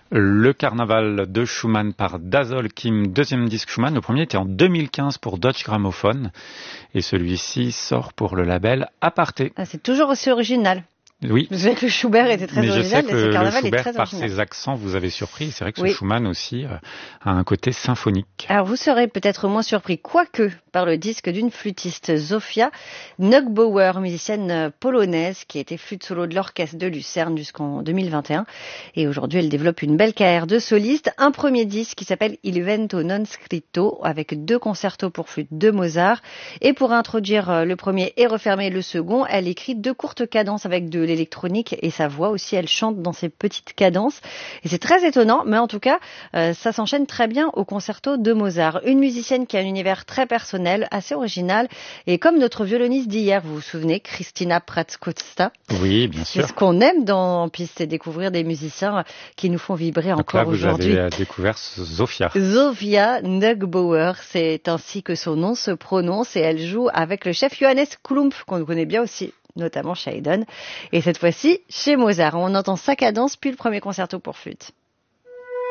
Le Carnaval de Schumann par Dazol Kim, deuxième disque Schumann. Le premier était en 2015 pour Deutsche Grammophon et celui-ci sort pour le label Aparté. Ah, c'est toujours aussi original. Oui. Je sais que le Schubert était très original, mais je sais que ce Carnaval le Schubert, est très par original. ses accents, vous avez surpris. C'est vrai que Oui. ce Schumann aussi a un côté symphonique. Alors vous serez peut-être moins surpris, quoique, par le disque d'une flûtiste, Zofia Neugebauer, musicienne polonaise qui a été flûte solo de l'orchestre de Lucerne jusqu'en 2021. Et aujourd'hui, elle développe une belle carrière de soliste. Un premier disque qui s'appelle Il vento non scritto, avec 2 concertos pour flûte de Mozart. Et pour introduire le premier et refermer le second, elle écrit 2 courtes cadences avec de l'électronique et sa voix aussi, elle chante dans ces petites cadences. Et c'est très étonnant, mais en tout cas, ça s'enchaîne très bien au concerto de Mozart. Une musicienne qui a un univers très personnel, assez original. Et comme notre violoniste d'hier, vous vous souvenez, Christina Pracz-Costa. Oui, bien sûr. C'est ce qu'on aime dans Piste, c'est découvrir des musiciens qui nous font vibrer donc encore là, aujourd'hui. Vous avez découvert Zofia. Zofia Neugebauer, c'est ainsi que son nom se prononce et elle joue avec le chef Johannes Klump, qu'on connaît bien aussi, notamment chez Haydn. Et cette fois-ci, chez Mozart. On entend sa cadence, puis le premier concerto pour flûte.